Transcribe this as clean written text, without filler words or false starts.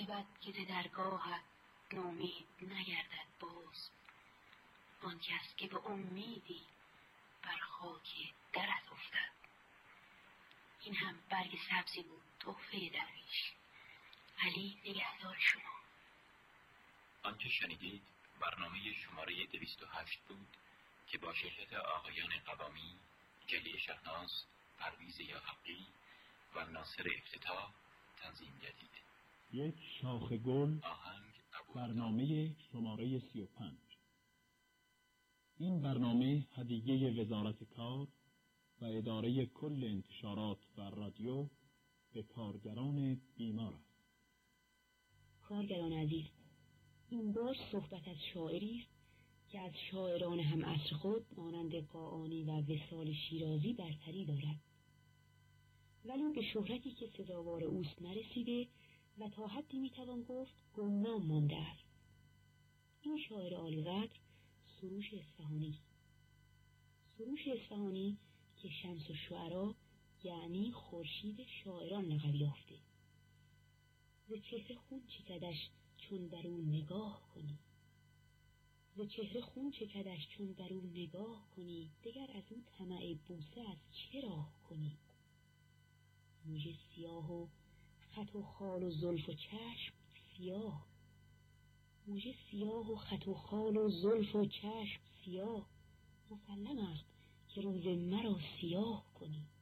بد که ز درگاهت نومید نگردد باز. آن کس که به امیدی بر خاک درت افتد. این هم برگ سبزی بود تحفه درویش. علی نگهدار شما. آنچه شنیدید برنامه شماره 208 بود که با شرکت آقایان قوامی، جلی شهناز، پرویز یاحقی و ناصر افتتاح تنظیم گردید. یک شاخ گل، برنامه شماره 35. این برنامه هدیه وزارت کار و اداره کل انتشارات و رادیو به کارگران بیمار است. کارگران عزیز، این بار صحبت از شاعری است که از شاعران هم عصر خود مانند قاآنی و وصال شیرازی برتری دارد، ولی به شهرتی که سزاوار اوست نرسیده و تا حدی میتوان گفت گمنام مانده است. این شاعر عالیقدر سروش اصفهانی. سروش اصفهانی که شمس الشعرا یعنی خورشید شاعران لقب یافته. ز چهره خون چکدش چون در او نگاه کنی، ز چهره خون چکدش چون در او نگاه کنی، دگر از او طمع بوسه از چه راه کنی. موج سیاه و خط و خال و زلف و چشم سیاه، موج سیاه و خط و خال و زلف و چشم سیاه، مسلم است که روز مرا سیاه کنی.